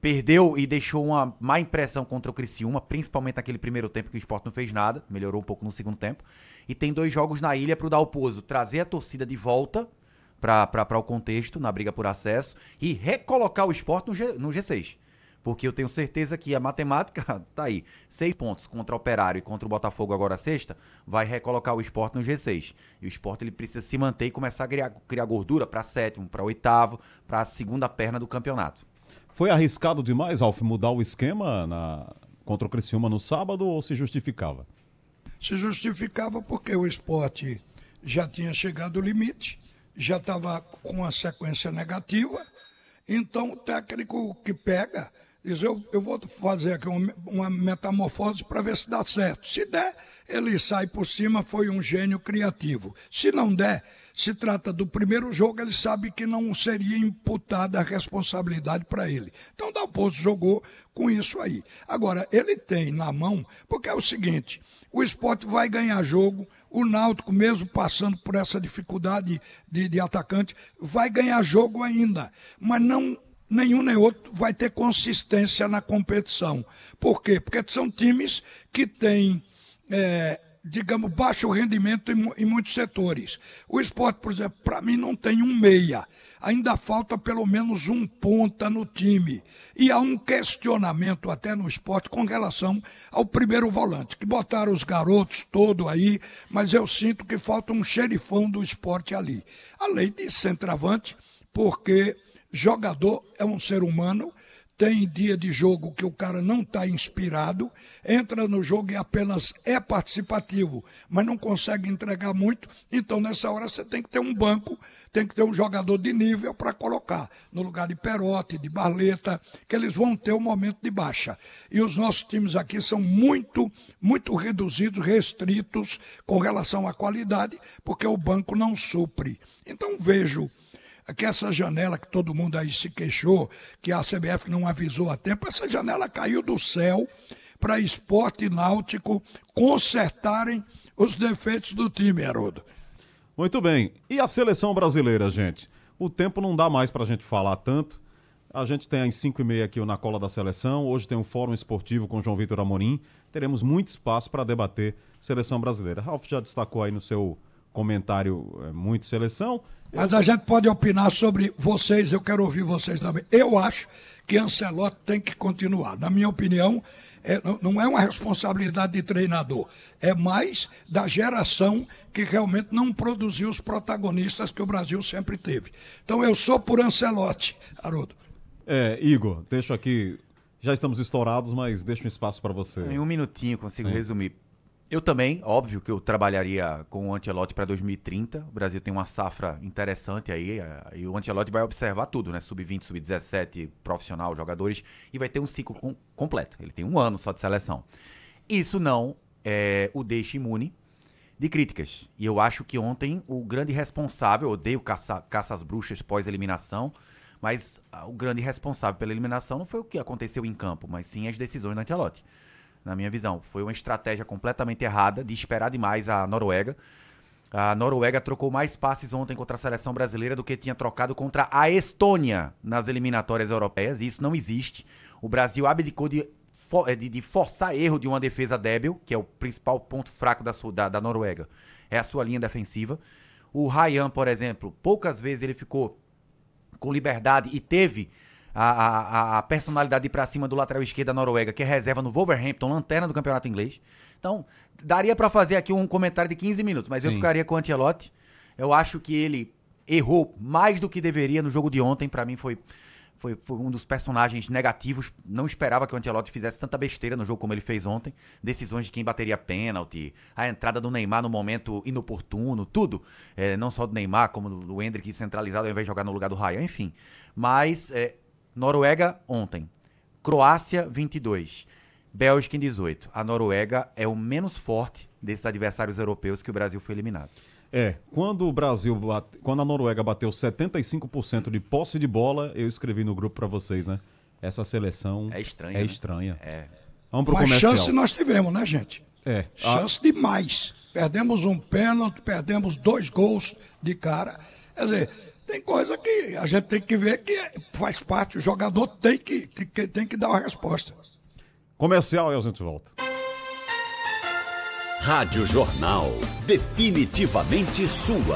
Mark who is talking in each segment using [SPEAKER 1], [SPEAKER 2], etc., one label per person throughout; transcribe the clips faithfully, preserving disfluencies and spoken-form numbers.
[SPEAKER 1] perdeu e deixou uma má impressão contra o Criciúma, principalmente naquele primeiro tempo que o Sport não fez nada, melhorou um pouco no segundo tempo. E tem dois jogos na ilha pro Dalpozo trazer a torcida de volta para o contexto, na briga por acesso, e recolocar o Sport no, G, no G seis. Porque eu tenho certeza que a matemática tá aí. Seis pontos contra o Operário e contra o Botafogo agora sexta, vai recolocar o Sport no G seis. E o Sport ele precisa se manter e começar a criar, criar gordura para sétimo, para oitavo, para a segunda perna do campeonato.
[SPEAKER 2] Foi arriscado demais, Alf, mudar o esquema na... contra o Criciúma no sábado ou se justificava?
[SPEAKER 3] Se justificava porque o Sport já tinha chegado ao limite, já estava com uma sequência negativa, então o técnico que pega diz, eu, eu vou fazer aqui uma, uma metamorfose para ver se dá certo. Se der, ele sai por cima, foi um gênio criativo. Se não der, se trata do primeiro jogo, ele sabe que não seria imputada a responsabilidade para ele. Então o Dalpozo jogou com isso aí. Agora, ele tem na mão, porque é o seguinte, o Sport vai ganhar jogo, o Náutico, mesmo passando por essa dificuldade de, de atacante, vai ganhar jogo ainda, mas não... nenhum nem outro vai ter consistência na competição. Por quê? Porque são times que têm, é, digamos, baixo rendimento em, em muitos setores. O Sport, por exemplo, para mim não tem um meia. Ainda falta pelo menos um ponta no time. E há um questionamento até no Sport com relação ao primeiro volante, que botaram os garotos todo aí, mas eu sinto que falta um xerifão do Sport ali. Além de centroavante, porque... jogador é um ser humano, tem dia de jogo que o cara não está inspirado, entra no jogo e apenas é participativo, mas não consegue entregar muito, então nessa hora você tem que ter um banco, tem que ter um jogador de nível para colocar, no lugar de Perotti, de Barleta, que eles vão ter um momento de baixa. E os nossos times aqui são muito, muito reduzidos, restritos com relação à qualidade, porque o banco não supre. Então vejo que essa janela que todo mundo aí se queixou, que a C B F não avisou a tempo, essa janela caiu do céu para Sport e Náutico consertarem os defeitos do time, Haroldo.
[SPEAKER 2] Muito bem. E a seleção brasileira, gente? O tempo não dá mais para a gente falar tanto. A gente tem às cinco e meia aqui o Na Cola da Seleção. Hoje tem um fórum esportivo com João Vitor Amorim. Teremos muito espaço para debater seleção brasileira. Ralf já destacou aí no seu comentário é, muito seleção.
[SPEAKER 3] Mas a gente pode opinar sobre vocês, eu quero ouvir vocês também. Eu acho que Ancelotti tem que continuar. Na minha opinião, é, não é uma responsabilidade de treinador, é mais da geração que realmente não produziu os protagonistas que o Brasil sempre teve. Então eu sou por Ancelotti, Haroldo.
[SPEAKER 2] É, Igor, deixo aqui, já estamos estourados, mas deixo um espaço para você.
[SPEAKER 1] Em um minutinho consigo
[SPEAKER 2] Sim.
[SPEAKER 1] resumir. Eu também, óbvio que eu trabalharia com o Ancelotti para dois mil e trinta. O Brasil tem uma safra interessante aí, e o Ancelotti vai observar tudo, né? sub vinte, sub dezessete, profissional, jogadores, e vai ter um ciclo com, completo. Ele tem um ano só de seleção. Isso não é, o deixa imune de críticas. E eu acho que ontem o grande responsável, eu odeio caça, caça às bruxas pós-eliminação, mas o grande responsável pela eliminação não foi o que aconteceu em campo, mas sim as decisões do Ancelotti. Na minha visão, foi uma estratégia completamente errada de esperar demais a Noruega. A Noruega trocou mais passes ontem contra a seleção brasileira do que tinha trocado contra a Estônia nas eliminatórias europeias, e isso não existe. O Brasil abdicou de, de, de forçar erro de uma defesa débil, que é o principal ponto fraco da, da, da Noruega, é a sua linha defensiva. O Ryan, por exemplo, poucas vezes ele ficou com liberdade e teve A, a, a personalidade de ir pra cima do lateral esquerdo da Noruega, que é reserva no Wolverhampton, lanterna do campeonato inglês. Então, daria pra fazer aqui um comentário de quinze minutos, mas Sim. eu ficaria com o Ancelotti. Eu acho que ele errou mais do que deveria no jogo de ontem. Pra mim foi, foi, foi um dos personagens negativos. Não esperava que o Ancelotti fizesse tanta besteira no jogo como ele fez ontem. Decisões de quem bateria pênalti, a entrada do Neymar no momento inoportuno, tudo. É, não só do Neymar, como do Endrick centralizado ao invés de jogar no lugar do Ryan, enfim. Mas... É, Noruega ontem, Croácia vinte e dois, Bélgica em dezoito. A Noruega é o menos forte desses adversários europeus que o Brasil foi eliminado.
[SPEAKER 2] É, quando o Brasil, bate, quando a Noruega bateu setenta e cinco por cento de posse de bola, eu escrevi no grupo para vocês, né? Essa seleção
[SPEAKER 1] é estranha.
[SPEAKER 2] É
[SPEAKER 1] né?
[SPEAKER 2] estranha.
[SPEAKER 1] É.
[SPEAKER 2] Vamos pro
[SPEAKER 3] Mas
[SPEAKER 2] comercial.
[SPEAKER 3] chance nós tivemos, né, gente?
[SPEAKER 2] É.
[SPEAKER 3] Chance a... demais. Perdemos um pênalti, perdemos dois gols de cara. Quer dizer, Tem coisa que a gente tem que ver que faz parte, o jogador tem que, tem que, tem que dar uma resposta.
[SPEAKER 2] Comercial e a gente volta.
[SPEAKER 4] Rádio Jornal, definitivamente sua.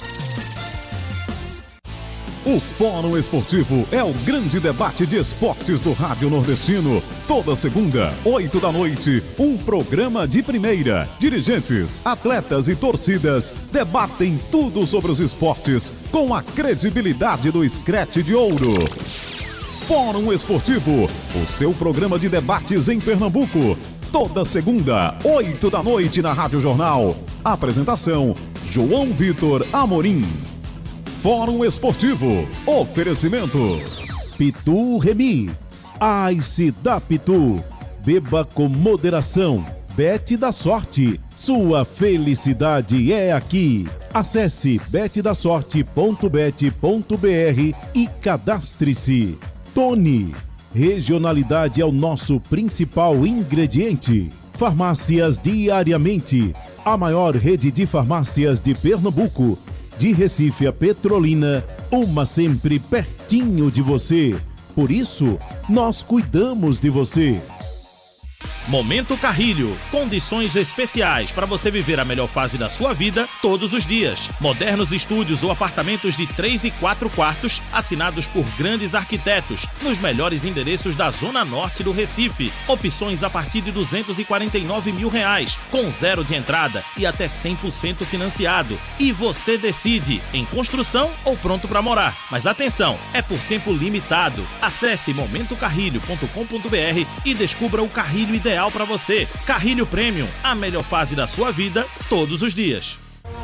[SPEAKER 5] O Fórum Esportivo é o grande debate de esportes do Rádio Nordestino. Toda segunda, oito da noite, um programa de primeira. Dirigentes, atletas e torcidas debatem tudo sobre os esportes com a credibilidade do Scratch de Ouro. Fórum Esportivo, o seu programa de debates em Pernambuco. Toda segunda, oito da noite na Rádio Jornal. Apresentação, João Vitor Amorim. Fórum Esportivo. Oferecimento. Pitu Remix. Ice da Pitu. Beba com moderação. Bet da Sorte. Sua felicidade é aqui. Acesse bet da sorte ponto bet ponto br e cadastre-se. Tony. Regionalidade é o nosso principal ingrediente. Farmácias Diariamente. A maior rede de farmácias de Pernambuco. De Recife a Petrolina, uma sempre pertinho de você. Por isso, nós cuidamos de você.
[SPEAKER 6] Momento Carrilho, condições especiais para você viver a melhor fase da sua vida todos os dias. Modernos estúdios ou apartamentos de três e quatro quartos, assinados por grandes arquitetos, nos melhores endereços da Zona Norte do Recife. Opções a partir de duzentos e quarenta e nove mil reais, com zero de entrada e até cem por cento financiado. E você decide, em construção ou pronto para morar. Mas atenção, é por tempo limitado. Acesse momento carrilho ponto com ponto br e descubra o carrilho ideal para você. Carrilho Premium, a melhor fase da sua vida todos os dias.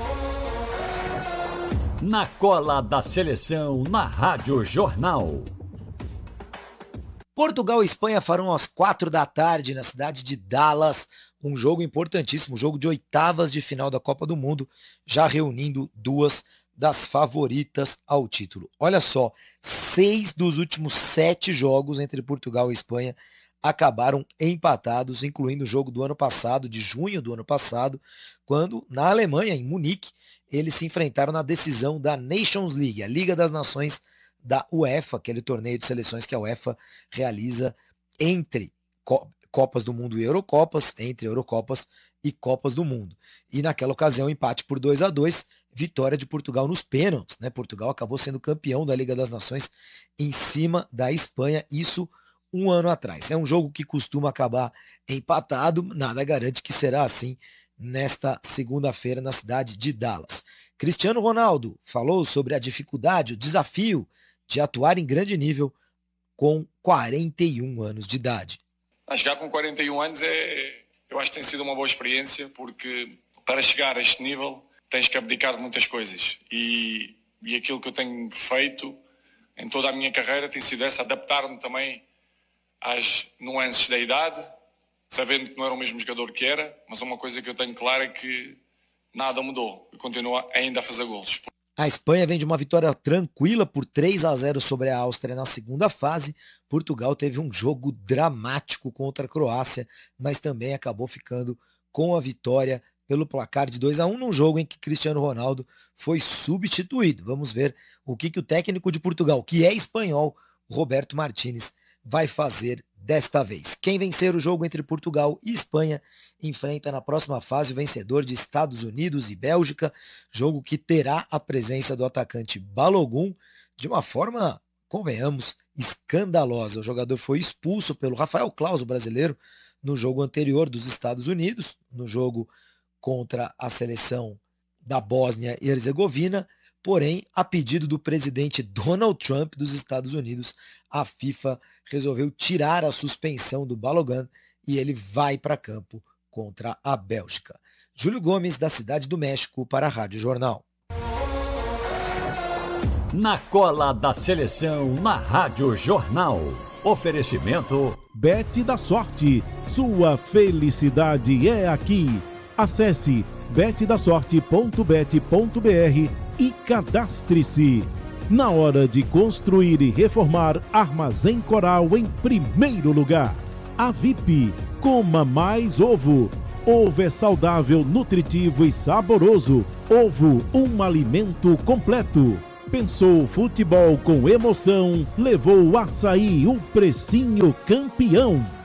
[SPEAKER 4] Na cola da seleção, na Rádio Jornal.
[SPEAKER 7] Portugal e Espanha farão às quatro da tarde na cidade de Dallas, um jogo importantíssimo, um jogo de oitavas de final da Copa do Mundo, já reunindo duas das favoritas ao título. Olha só, seis dos últimos sete jogos entre Portugal e Espanha acabaram empatados, incluindo o jogo do ano passado, de junho do ano passado, quando na Alemanha, em Munique, eles se enfrentaram na decisão da Nations League, a Liga das Nações da UEFA, aquele torneio de seleções que a UEFA realiza entre Copas do Mundo e Eurocopas, entre Eurocopas e Copas do Mundo. E naquela ocasião, empate por dois a dois, vitória de Portugal nos pênaltis, né? Portugal acabou sendo campeão da Liga das Nações em cima da Espanha, isso um ano atrás. É um jogo que costuma acabar empatado, nada garante que será assim nesta segunda-feira na cidade de Dallas. Cristiano Ronaldo falou sobre a dificuldade, o desafio de atuar em grande nível com quarenta e um anos de idade.
[SPEAKER 8] A chegar com quarenta e um anos, é, eu acho que tem sido uma boa experiência, porque para chegar a este nível tens que abdicar de muitas coisas. E, e aquilo que eu tenho feito em toda a minha carreira tem sido essa, adaptar-me também às nuances da idade, sabendo que não era o mesmo jogador que era, mas uma coisa que eu tenho clara é que nada mudou e continua ainda a fazer golos.
[SPEAKER 7] A Espanha vem de uma vitória tranquila por três a zero sobre a Áustria na segunda fase. Portugal teve um jogo dramático contra a Croácia, mas também acabou ficando com a vitória pelo placar de dois a um num jogo em que Cristiano Ronaldo foi substituído. Vamos ver o que, que o técnico de Portugal, que é espanhol, Roberto Martínez, vai fazer desta vez. Quem vencer o jogo entre Portugal e Espanha enfrenta na próxima fase o vencedor de Estados Unidos e Bélgica, jogo que terá a presença do atacante Balogun de uma forma, convenhamos, escandalosa. O jogador foi expulso pelo Rafael Claus, o brasileiro, no jogo anterior dos Estados Unidos, no jogo contra a seleção da Bósnia e Herzegovina. Porém, a pedido do presidente Donald Trump dos Estados Unidos, a FIFA resolveu tirar a suspensão do Balogun e ele vai para campo contra a Bélgica. Júlio Gomes, da Cidade do México, para a Rádio Jornal.
[SPEAKER 4] Na cola da seleção, na Rádio Jornal. Oferecimento
[SPEAKER 5] Bet da Sorte. Sua felicidade é aqui. Acesse bet da sorte ponto bet ponto br e cadastre-se. Na hora de construir e reformar, Armazém Coral em primeiro lugar. A V I P, coma mais ovo. Ovo é saudável, nutritivo e saboroso. Ovo, um alimento completo.
[SPEAKER 9] Pensou futebol com emoção, levou o Açaí, o precinho campeão.